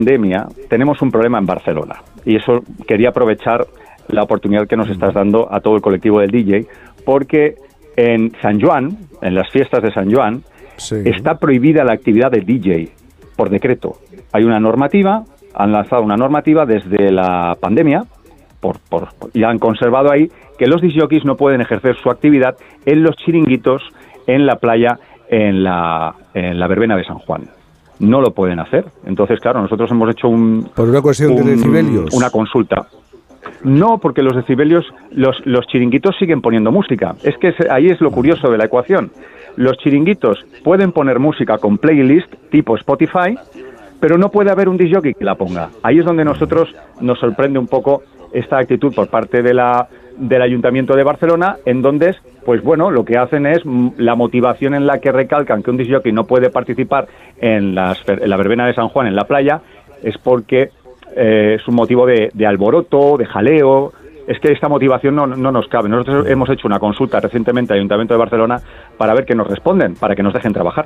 pandemia tenemos un problema en Barcelona, y eso quería aprovechar la oportunidad que nos estás dando a todo el colectivo del DJ, porque en San Joan, en las fiestas de San Joan, está prohibida la actividad de DJ por decreto. Hay una normativa, han lanzado una normativa desde la pandemia, y han conservado ahí que los discjockeys no pueden ejercer su actividad en los chiringuitos, en la playa, en la verbena de San Juan. No lo pueden hacer. Entonces, claro, nosotros hemos hecho ¿por una cuestión de decibelios? Una consulta. No, porque los decibelios, los chiringuitos siguen poniendo música. Es que ahí es lo curioso de la ecuación. Los chiringuitos pueden poner música con playlist tipo Spotify, pero no puede haber un discjockey que la ponga. Ahí es donde nosotros nos sorprende un poco esta actitud por parte del Ayuntamiento de Barcelona, en donde, pues bueno, lo que hacen es la motivación en la que recalcan que un discjockey no puede participar en la verbena de San Juan en la playa, es porque es un motivo de alboroto, de jaleo. Es que esta motivación no nos cabe. Nosotros hemos hecho una consulta recientemente al Ayuntamiento de Barcelona para ver qué nos responden, para que nos dejen trabajar.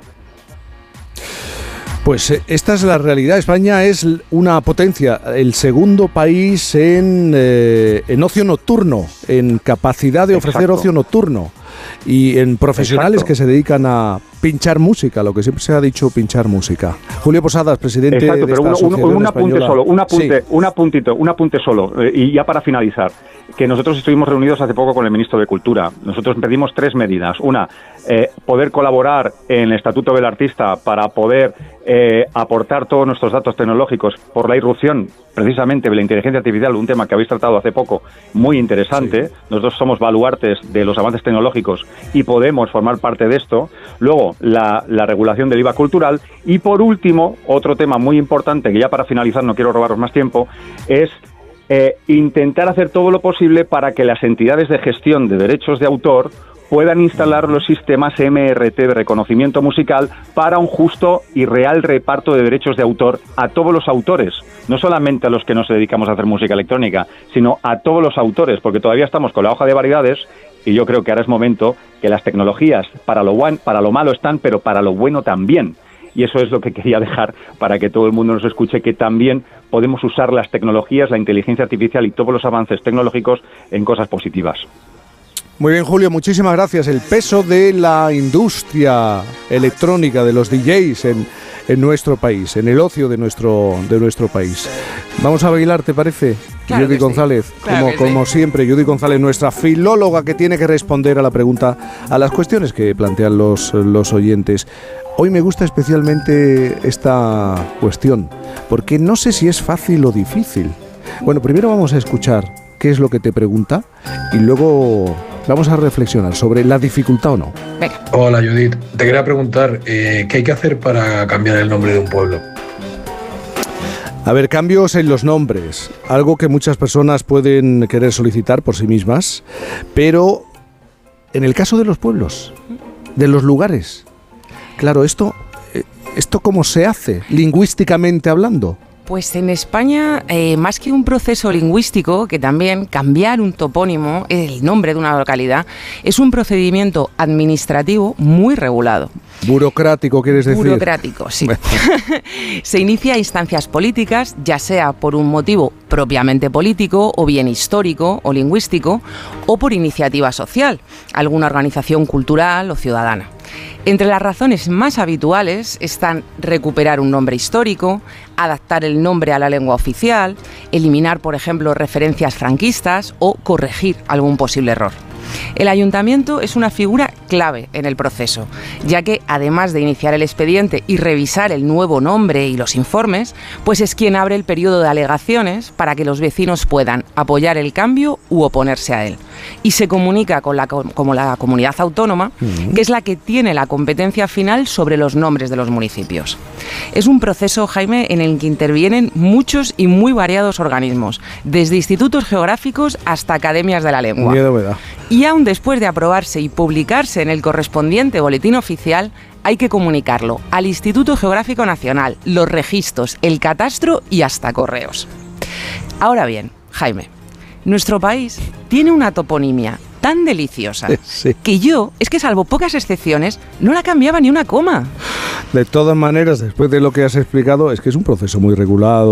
Pues esta es la realidad. España es una potencia, el segundo país en ocio nocturno, en capacidad de ofrecer ocio nocturno y en profesionales que se dedican a pinchar música, lo que siempre se ha dicho, pinchar música. Julio Posadas, presidente de esta asociación española. Un apunte solo, y ya para finalizar, que nosotros estuvimos reunidos hace poco con el ministro de Cultura. Nosotros pedimos 3 medidas. Una, poder colaborar en el Estatuto del Artista para poder aportar todos nuestros datos tecnológicos por la irrupción precisamente de la inteligencia artificial, un tema que habéis tratado hace poco, muy interesante. Sí. Nosotros somos baluartes de los avances tecnológicos y podemos formar parte de esto. Luego, la regulación del IVA cultural. Y por último, otro tema muy importante, que ya para finalizar no quiero robaros más tiempo, es intentar hacer todo lo posible para que las entidades de gestión de derechos de autor puedan instalar los sistemas MRT de reconocimiento musical para un justo y real reparto de derechos de autor a todos los autores, no solamente a los que nos dedicamos a hacer música electrónica, sino a todos los autores, porque todavía estamos con la hoja de variedades, y yo creo que ahora es momento que las tecnologías para lo malo están, pero para lo bueno también. Y eso es lo que quería dejar para que todo el mundo nos escuche, que también podemos usar las tecnologías, la inteligencia artificial y todos los avances tecnológicos en cosas positivas. Muy bien, Julio, muchísimas gracias. El peso de la industria electrónica, de los DJs en nuestro país, en el ocio de nuestro país. Vamos a bailar, ¿te parece? Claro, Judy González, claro como siempre, Judy González, nuestra filóloga que tiene que responder a la pregunta, a las cuestiones que plantean los oyentes. Hoy me gusta especialmente esta cuestión, porque no sé si es fácil o difícil. Bueno, primero vamos a escuchar qué es lo que te pregunta y luego vamos a reflexionar sobre la dificultad o no. Venga. Hola, Judith. Te quería preguntar, ¿qué hay que hacer para cambiar el nombre de un pueblo? A ver, cambios en los nombres, algo que muchas personas pueden querer solicitar por sí mismas, pero en el caso de los pueblos, de los lugares, claro, ¿esto cómo se hace, lingüísticamente hablando? Pues en España, más que un proceso lingüístico, que también cambiar un topónimo, el nombre de una localidad, es un procedimiento administrativo muy regulado. Burocrático, ¿quieres decir? Burocrático, sí. Se inicia a instancias políticas, ya sea por un motivo propiamente político, o bien histórico o lingüístico, o por iniciativa social, alguna organización cultural o ciudadana. Entre las razones más habituales están recuperar un nombre histórico, adaptar el nombre a la lengua oficial, eliminar, por ejemplo, referencias franquistas o corregir algún posible error. El ayuntamiento es una figura clave en el proceso, ya que además de iniciar el expediente y revisar el nuevo nombre y los informes, pues es quien abre el periodo de alegaciones para que los vecinos puedan apoyar el cambio u oponerse a él. Y se comunica con la comunidad autónoma, que es la que tiene la competencia final sobre los nombres de los municipios. Es un proceso, Jaime, en el que intervienen muchos y muy variados organismos, desde institutos geográficos hasta academias de la lengua. Miedo me da. Y aún después de aprobarse y publicarse en el correspondiente boletín oficial, hay que comunicarlo al Instituto Geográfico Nacional, los registros, el catastro y hasta correos. Ahora bien, Jaime, nuestro país tiene una toponimia tan deliciosa que yo, es que salvo pocas excepciones, no la cambiaba ni una coma. De todas maneras, después de lo que has explicado, es que es un proceso muy regulado.